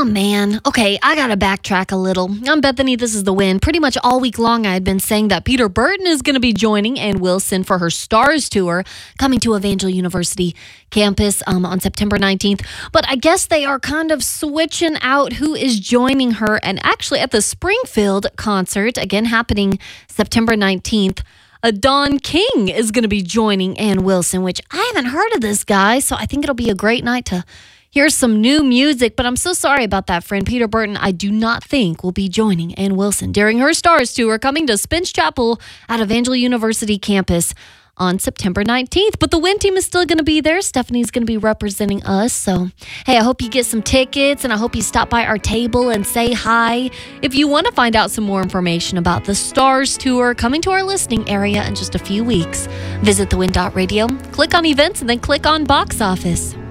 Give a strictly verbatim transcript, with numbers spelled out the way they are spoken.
Oh, man. Okay, I gotta backtrack a little. I'm Bethany, this is The Win. Pretty much all week long, I had been saying that Peter Burton is going to be joining Ann Wilson for her STARS tour, coming to Evangel University campus um, on September nineteenth. But I guess they are kind of switching out who is joining her. And actually, at the Springfield concert, again happening September nineteenth, uh, Don King is going to be joining Ann Wilson, which I haven't heard of this guy, so I think it'll be a great night to here's some new music, but I'm so sorry about that, friend. Peter Burton, I do not think will be joining Ann Wilson during her STARS tour coming to Spence Chapel at Evangel University campus on September nineteenth. But the Win team is still going to be there. Stephanie's going to be representing us. So, hey, I hope you get some tickets, and I hope you stop by our table and say hi. If you want to find out some more information about the STARS tour coming to our listening area in just a few weeks, visit the win dot radio, click on events, and then click on box office.